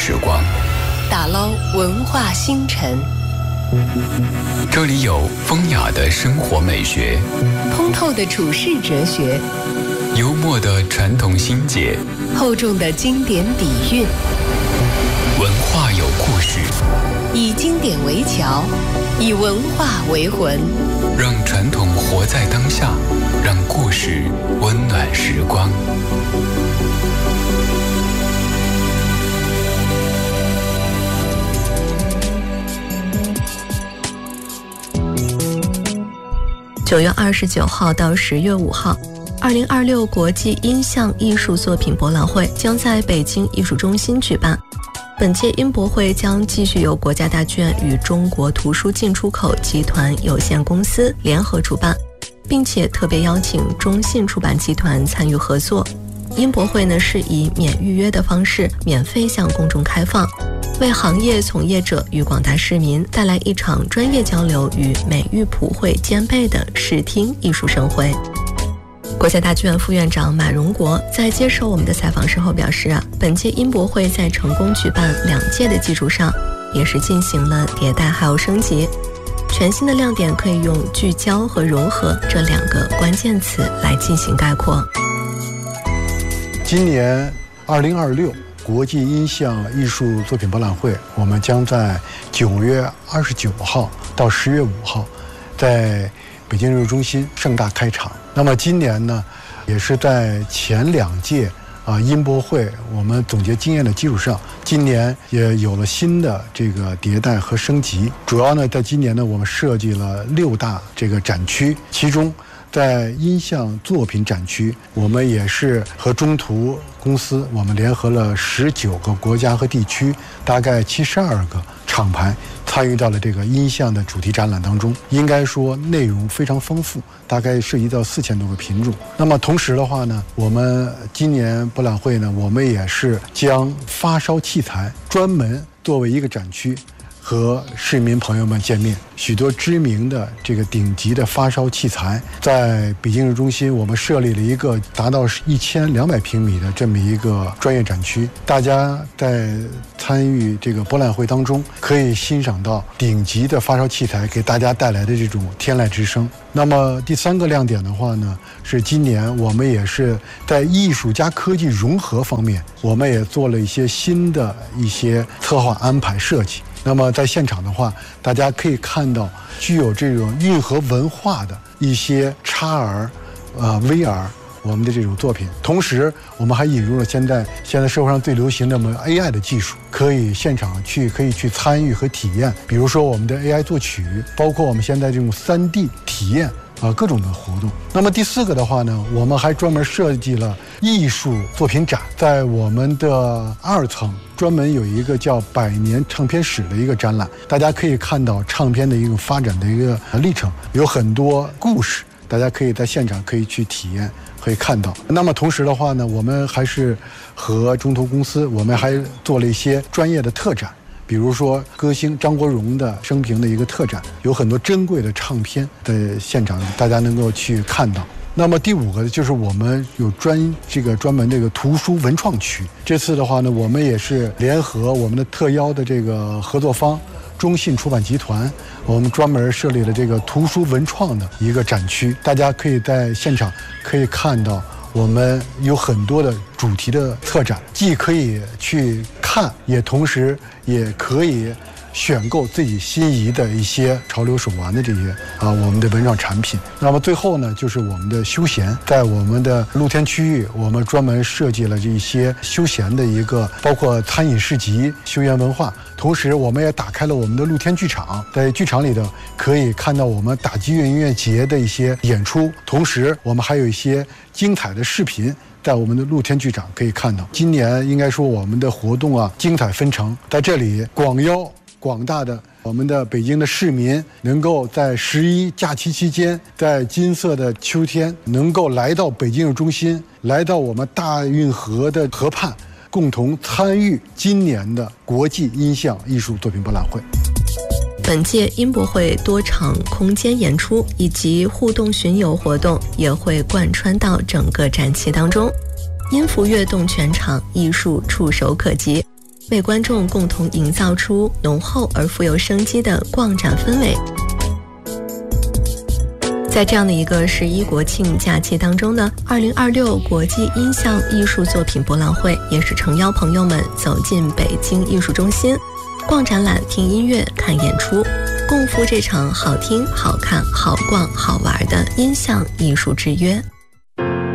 时光， 打捞文化星辰。 这里有风雅的生活美学， 通透的处世哲学， 幽默的传统心结， 厚重的经典底蕴。 文化有故事， 以经典为桥，以文化为魂， 让传统活在当下，让故事温暖时光。 9月29号到10月5号，2026国际音像艺术作品博览会将在北京艺术中心举办。本届音博会将继续由国家大剧院与中国图书进出口集团有限公司联合主办，并且特别邀请中信出版集团参与合作。音博会呢是以免预约的方式免费向公众开放，为行业从业者与广大市民带来一场专业交流与美育普惠兼备的视听艺术盛会。国家大剧院副院长马荣国在接受我们的采访时候表示本届音博会在成功举办2届的基础上，也是进行了迭代还有升级。全新的亮点可以用聚焦和融合这2个关键词来进行概括。 今年2026国际音像艺术作品博览会，我们将在9月29号到10月5号在北京艺术中心盛大开场。那么今年呢，也是在前2届音博会我们总结经验的基础上，今年也有了新的这个迭代和升级。主要呢，在今年呢，我们设计了6大这个展区，其中在音像作品展区，我们也是和中图公司我们联合了19个国家和地区，大概72个厂牌参与到了这个音像的主题展览当中。应该说内容非常丰富，大概涉及到4000多个品种。那么同时的话呢，我们今年博览会呢，我们也是将发烧器材专门作为一个展区和市民朋友们见面。许多知名的这个顶级的发烧器材，在北京艺术中心我们设立了一个达到1200平米的这么一个专业展区，大家在参与这个博览会当中可以欣赏到顶级的发烧器材给大家带来的这种天籁之声。那么第3个亮点的话呢，是今年我们也是在艺术加科技融合方面，我们也做了一些新的一些策划安排设计。那么在现场的话，大家可以看到具有这种韵合文化的一些XR、VR 我们的这种作品。同时我们还引入了现在社会上最流行的AI 的技术，可以现场可以去参与和体验。比如说我们的 AI 作曲，包括我们现在这种3D 体验各种的活动。那么第4个的话呢，我们还专门设计了艺术作品展，在我们的2层专门有一个叫100年唱片史的一个展览，大家可以看到唱片的一个发展的一个历程，有很多故事，大家可以在现场可以去体验，可以看到。那么同时的话呢，我们还是和中图公司，我们还做了一些专业的特展，比如说歌星张国荣的生平的一个特展，有很多珍贵的唱片的现场，大家能够去看到。那么第5个就是我们有专门这个图书文创区。这次的话呢，我们也是联合我们的特邀的这个合作方中信出版集团，我们专门设立了这个图书文创的一个展区，大家可以在现场可以看到我们有很多的主题的策展，既可以去看，也同时也可以选购自己心仪的一些潮流手玩的这些我们的文创产品。那么最后呢，就是我们的休闲，在我们的露天区域，我们专门设计了这些休闲的一个，包括餐饮市集、休闲文化。同时我们也打开了我们的露天剧场，在剧场里头可以看到我们打击乐音乐节的一些演出，同时我们还有一些精彩的视频在我们的露天剧场可以看到。今年应该说我们的活动精彩纷呈，在这里广邀广大的我们的北京的市民，能够在11假期期间，在金色的秋天，能够来到北京艺术中心，来到我们大运河的河畔，共同参与今年的国际音像艺术作品博览会。 本届音博会多场空间演出以及互动巡游活动也会贯穿到整个展期当中，音符跃动全场，艺术触手可及。 为观众共同营造出浓厚而富有生机的逛展氛围。在这样的一个11国庆假期当中呢，2026国际音像艺术作品博览会也是诚邀朋友们走进北京艺术中心，逛展览、听音乐、看演出，共赴这场好听、好看、好逛、好玩的音像艺术之约。